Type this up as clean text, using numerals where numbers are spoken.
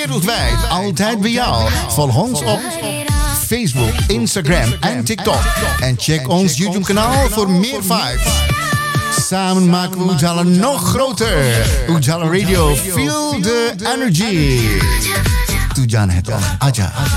wereldwijd. Altijd bij jou. Volg ons op Facebook, Instagram en TikTok. En check ons YouTube kanaal voor meer vibes. Samen maken we Ujala nog groter. Ujala Radio, feel the energy. Tujan het aja.